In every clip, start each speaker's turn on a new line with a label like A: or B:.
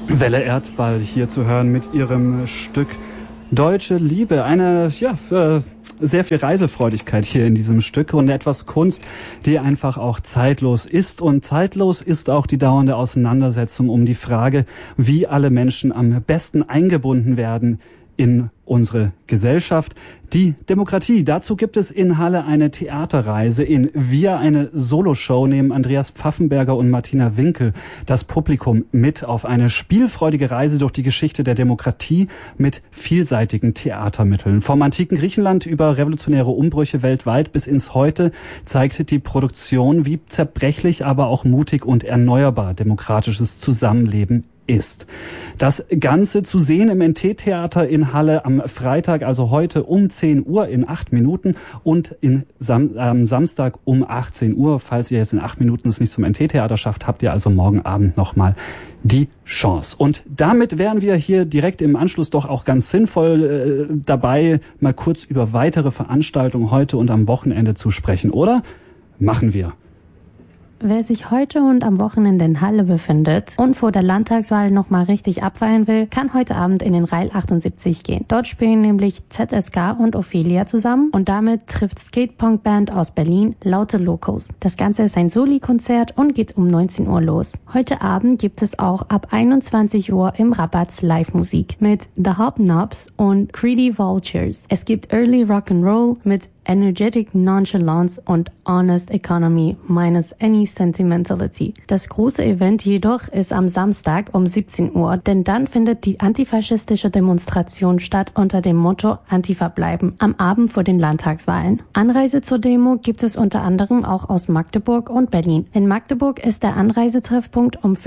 A: Welle Erdball hier zu hören mit ihrem Stück Deutsche Liebe. Eine, sehr viel Reisefreudigkeit hier in diesem Stück und etwas Kunst, die einfach auch zeitlos ist. Und zeitlos ist auch die dauernde Auseinandersetzung um die Frage, wie alle Menschen am besten eingebunden werden in unsere Gesellschaft. Die Demokratie. Dazu gibt es in Halle eine Theaterreise, in Wir eine Soloshow, nehmen Andreas Pfaffenberger und Martina Winkel das Publikum mit auf eine spielfreudige Reise durch die Geschichte der Demokratie mit vielseitigen Theatermitteln. Vom antiken Griechenland über revolutionäre Umbrüche weltweit bis ins Heute zeigt die Produktion, wie zerbrechlich, aber auch mutig und erneuerbar demokratisches Zusammenleben ist. Das Ganze zu sehen im NT-Theater in Halle am Freitag, also heute um 10 Uhr in 8 Minuten und am Samstag um 18 Uhr. Falls ihr jetzt in 8 Minuten es nicht zum NT-Theater schafft, habt ihr also morgen Abend nochmal die Chance. Und damit wären wir hier direkt im Anschluss doch auch ganz sinnvoll dabei, mal kurz über weitere Veranstaltungen heute und am Wochenende zu sprechen, oder? Machen wir.
B: Wer sich heute und am Wochenende in Halle befindet und vor der Landtagswahl nochmal richtig abfeiern will, kann heute Abend in den Rail 78 gehen. Dort spielen nämlich ZSK und Ophelia zusammen und damit trifft Skatepunk-Band aus Berlin Laute Locos. Das Ganze ist ein Soli-Konzert und geht um 19 Uhr los. Heute Abend gibt es auch ab 21 Uhr im Rabatz Live-Musik mit The Hobnobs und Greedy Vultures. Es gibt Early Rock'n'Roll mit Energetic Nonchalance und Honest Economy minus any sentimentality. Das große Event jedoch ist am Samstag um 17 Uhr, denn dann findet die antifaschistische Demonstration statt unter dem Motto Antifa bleiben am Abend vor den Landtagswahlen. Anreise zur Demo gibt es unter anderem auch aus Magdeburg und Berlin. In Magdeburg ist der Anreisetreffpunkt um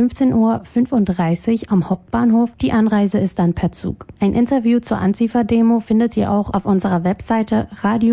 B: 15:35 Uhr am Hauptbahnhof. Die Anreise ist dann per Zug. Ein Interview zur Antifa-Demo findet ihr auch auf unserer Webseite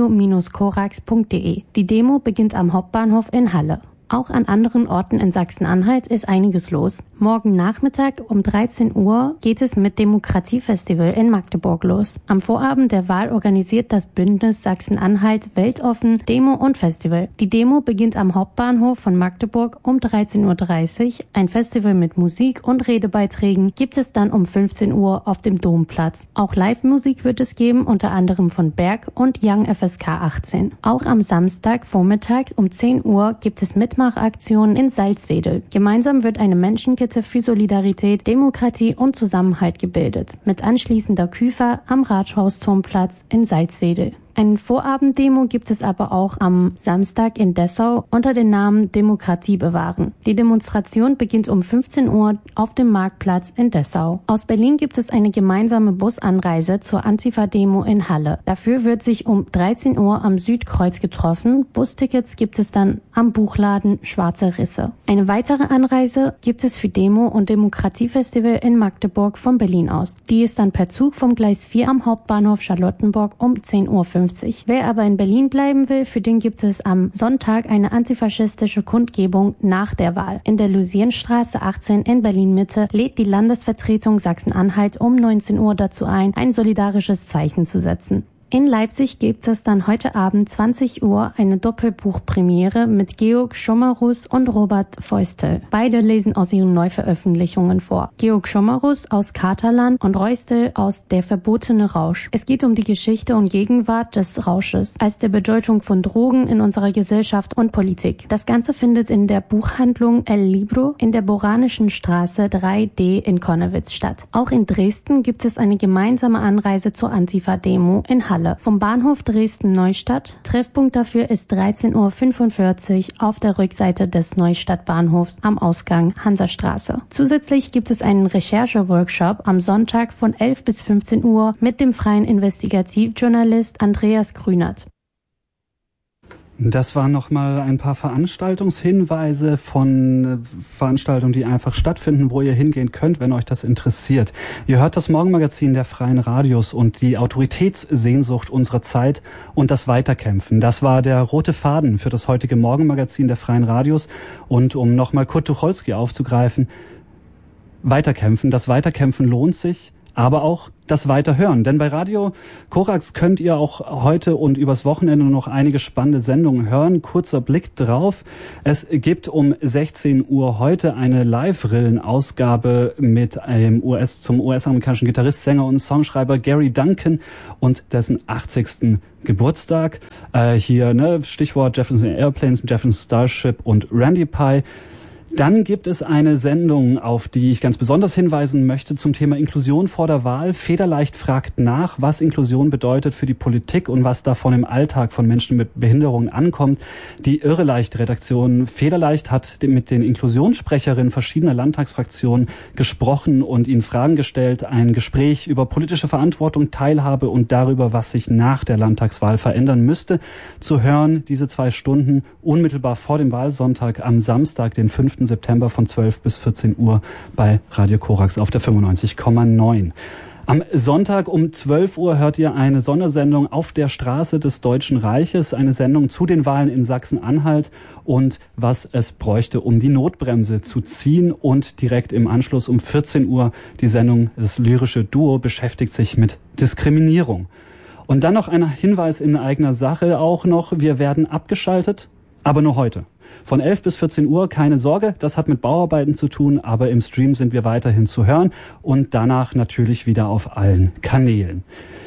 B: radio-korax.de. Die Demo beginnt am Hauptbahnhof in Halle. Auch an anderen Orten in Sachsen-Anhalt ist einiges los. Morgen Nachmittag um 13 Uhr geht es mit Demokratiefestival in Magdeburg los. Am Vorabend der Wahl organisiert das Bündnis Sachsen-Anhalt weltoffen Demo und Festival. Die Demo beginnt am Hauptbahnhof von Magdeburg um 13:30 Uhr. Ein Festival mit Musik und Redebeiträgen gibt es dann um 15 Uhr auf dem Domplatz. Auch Live-Musik wird es geben, unter anderem von Berg und Young FSK 18. Auch am Samstag vormittags um 10 Uhr gibt es Mitmachaktionen in Salzwedel. Gemeinsam wird eine Menschenkette für Solidarität, Demokratie und Zusammenhalt gebildet, mit anschließender Küfer am Rathausturmplatz in Salzwedel. Eine Vorabenddemo gibt es aber auch am Samstag in Dessau unter dem Namen Demokratie bewahren. Die Demonstration beginnt um 15 Uhr auf dem Marktplatz in Dessau. Aus Berlin gibt es eine gemeinsame Busanreise zur Antifa-Demo in Halle. Dafür wird sich um 13 Uhr am Südkreuz getroffen. Bustickets gibt es dann am Buchladen Schwarze Risse. Eine weitere Anreise gibt es für Demo und Demokratiefestival in Magdeburg von Berlin aus. Die ist dann per Zug vom Gleis 4 am Hauptbahnhof Charlottenburg um 10:50 Uhr. Wer aber in Berlin bleiben will, für den gibt es am Sonntag eine antifaschistische Kundgebung nach der Wahl. In der Lusienstraße 18 in Berlin-Mitte lädt die Landesvertretung Sachsen-Anhalt um 19 Uhr dazu ein solidarisches Zeichen zu setzen. In Leipzig gibt es dann heute Abend 20 Uhr eine Doppelbuchpremiere mit Georg Schomerus und Robert Feustel. Beide lesen aus ihren Neuveröffentlichungen vor. Georg Schomerus aus Katerland und Reustel aus Der verbotene Rausch. Es geht um die Geschichte und Gegenwart des Rausches als der Bedeutung von Drogen in unserer Gesellschaft und Politik. Das Ganze findet in der Buchhandlung El Libro in der Boranischen Straße 3D in Konnewitz statt. Auch in Dresden gibt es eine gemeinsame Anreise zur Antifa-Demo in Halle. Vom Bahnhof Dresden-Neustadt. Treffpunkt dafür ist 13:45 Uhr auf der Rückseite des Neustadtbahnhofs am Ausgang Hansastraße. Zusätzlich gibt es einen Recherche-Workshop am Sonntag von 11 bis 15 Uhr mit dem freien Investigativjournalist Andreas Grünert.
A: Das waren nochmal ein paar Veranstaltungshinweise von Veranstaltungen, die einfach stattfinden, wo ihr hingehen könnt, wenn euch das interessiert. Ihr hört das Morgenmagazin der Freien Radios und die Autoritätssehnsucht unserer Zeit und das Weiterkämpfen. Das war der rote Faden für das heutige Morgenmagazin der Freien Radios. Und um nochmal Kurt Tucholsky aufzugreifen, Weiterkämpfen. Das Weiterkämpfen lohnt sich. aber auch das Weiterhören. Denn bei Radio Korax könnt ihr auch heute und übers Wochenende noch einige spannende Sendungen hören. Kurzer Blick drauf. Es gibt um 16 Uhr heute eine Live-Rillen-Ausgabe mit einem zum US-amerikanischen Gitarrist, Sänger und Songschreiber Gary Duncan und dessen 80. Geburtstag. Hier, Stichwort Jefferson Airplanes, Jefferson Starship und Randy Pie. Dann gibt es eine Sendung, auf die ich ganz besonders hinweisen möchte, zum Thema Inklusion vor der Wahl. Federleicht fragt nach, was Inklusion bedeutet für die Politik und was davon im Alltag von Menschen mit Behinderungen ankommt. Die Irreleicht-Redaktion Federleicht hat mit den Inklusionssprecherinnen verschiedener Landtagsfraktionen gesprochen und ihnen Fragen gestellt. Ein Gespräch über politische Verantwortung, Teilhabe und darüber, was sich nach der Landtagswahl verändern müsste. Zu hören diese 2 Stunden unmittelbar vor dem Wahlsonntag am Samstag, den 5. September von 12 bis 14 Uhr bei Radio Korax auf der 95,9. Am Sonntag um 12 Uhr hört ihr eine Sondersendung auf der Straße des Deutschen Reiches, eine Sendung zu den Wahlen in Sachsen-Anhalt und was es bräuchte, um die Notbremse zu ziehen. Und direkt im Anschluss um 14 Uhr die Sendung Das lyrische Duo beschäftigt sich mit Diskriminierung. Und dann noch ein Hinweis in eigener Sache auch noch, wir werden abgeschaltet, aber nur heute. Von 11 bis 14 Uhr, keine Sorge, das hat mit Bauarbeiten zu tun, aber im Stream sind wir weiterhin zu hören und danach natürlich wieder auf allen Kanälen.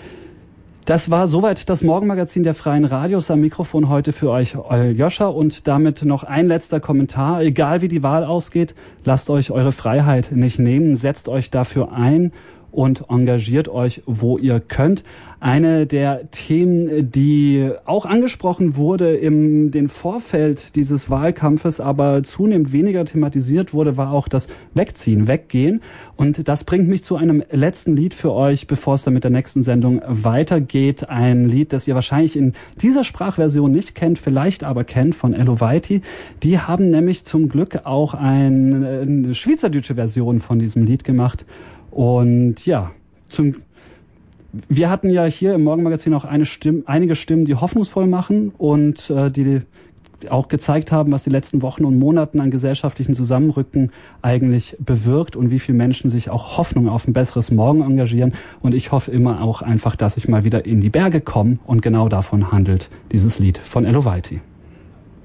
A: Das war soweit das Morgenmagazin der Freien Radios. Am Mikrofon heute für euch Aljoscha und damit noch ein letzter Kommentar. Egal wie die Wahl ausgeht, lasst euch eure Freiheit nicht nehmen, setzt euch dafür ein und engagiert euch, wo ihr könnt. Eine der Themen, die auch angesprochen wurde im den Vorfeld dieses Wahlkampfes, aber zunehmend weniger thematisiert wurde, war auch das Wegziehen, Weggehen. Und das bringt mich zu einem letzten Lied für euch, bevor es dann mit der nächsten Sendung weitergeht. Ein Lied, das ihr wahrscheinlich in dieser Sprachversion nicht kennt, vielleicht aber kennt, von Elovaiti. Die haben nämlich zum Glück auch eine schweizerdeutsche Version von diesem Lied gemacht. Und ja, wir hatten ja hier im Morgenmagazin auch einige Stimmen, die hoffnungsvoll machen und die auch gezeigt haben, was die letzten Wochen und Monaten an gesellschaftlichen Zusammenrücken eigentlich bewirkt und wie viele Menschen sich auch Hoffnung auf ein besseres Morgen engagieren. Und ich hoffe immer auch einfach, dass ich mal wieder in die Berge komme und genau davon handelt dieses Lied von Elovaiti.